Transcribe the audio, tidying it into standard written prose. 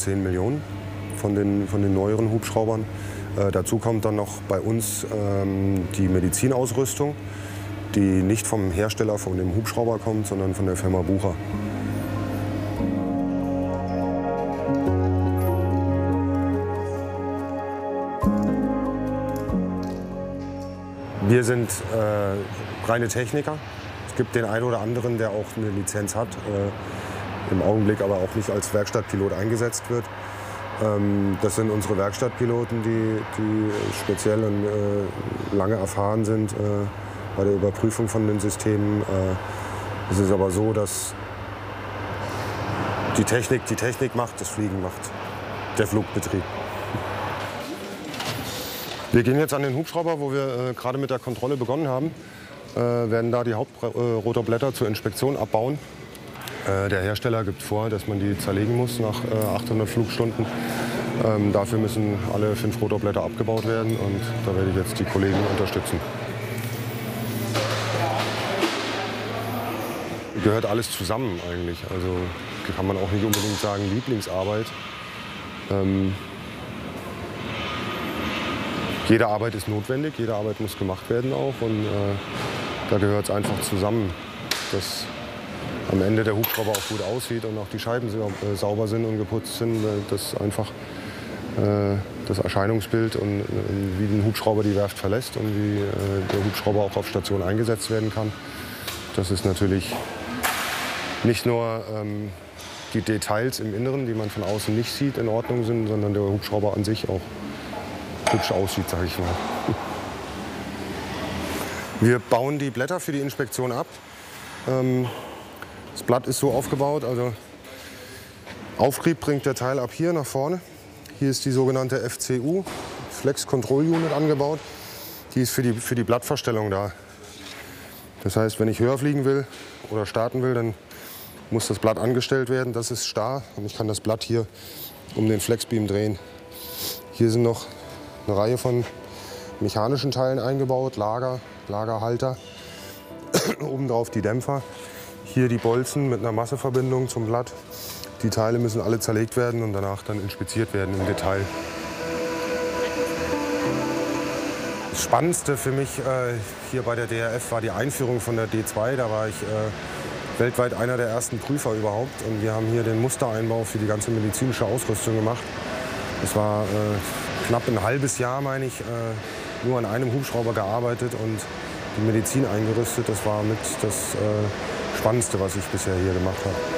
10 Millionen von den neueren Hubschraubern. Dazu kommt dann noch bei uns die Medizinausrüstung, die nicht vom Hersteller, von dem Hubschrauber kommt, sondern von der Firma Bucher. Wir sind reine Techniker. Es gibt den einen oder anderen, der auch eine Lizenz hat, im Augenblick aber auch nicht als Werkstattpilot eingesetzt wird. Das sind unsere Werkstattpiloten, die speziell und lange erfahren sind bei der Überprüfung von den Systemen. Es ist aber so, dass die Technik macht, das Fliegen macht der Flugbetrieb. Wir gehen jetzt an den Hubschrauber, wo wir gerade mit der Kontrolle begonnen haben, werden da die Hauptrotorblätter zur Inspektion abbauen. Der Hersteller gibt vor, dass man die zerlegen muss nach 800 Flugstunden. Dafür müssen alle 5 Rotorblätter abgebaut werden und da werde ich jetzt die Kollegen unterstützen. Gehört alles zusammen eigentlich, also kann man auch nicht unbedingt sagen Lieblingsarbeit. Jede Arbeit ist notwendig, jede Arbeit muss gemacht werden auch und da gehört es einfach zusammen, dass am Ende der Hubschrauber auch gut aussieht und auch die Scheiben sauber sind und geputzt sind, dass einfach das Erscheinungsbild und wie ein Hubschrauber die Werft verlässt und wie der Hubschrauber auch auf Station eingesetzt werden kann. Das ist natürlich nicht nur die Details im Inneren, die man von außen nicht sieht, in Ordnung sind, sondern der Hubschrauber an sich auch hübsch aussieht, sage ich mal. Wir bauen die Blätter für die Inspektion ab. Das Blatt ist so aufgebaut, also Auftrieb bringt der Teil ab hier nach vorne. Hier ist die sogenannte FCU, Flex Control Unit, angebaut. Die ist für die Blattverstellung da. Das heißt, wenn ich höher fliegen will oder starten will, dann muss das Blatt angestellt werden. Das ist starr und ich kann das Blatt hier um den Flexbeam drehen. Hier sind noch eine Reihe von mechanischen Teilen eingebaut, Lagerhalter, obendrauf die Dämpfer. Hier die Bolzen mit einer Masseverbindung zum Blatt. Die Teile müssen alle zerlegt werden und danach dann inspiziert werden im Detail. Das Spannendste für mich hier bei der DRF war die Einführung von der D2. Da war ich weltweit einer der ersten Prüfer überhaupt. Und wir haben hier den Mustereinbau für die ganze medizinische Ausrüstung gemacht. Es war knapp ein halbes Jahr, meine ich, nur an einem Hubschrauber gearbeitet und die Medizin eingerüstet. Das war mit das Spannendste, was ich bisher hier gemacht habe.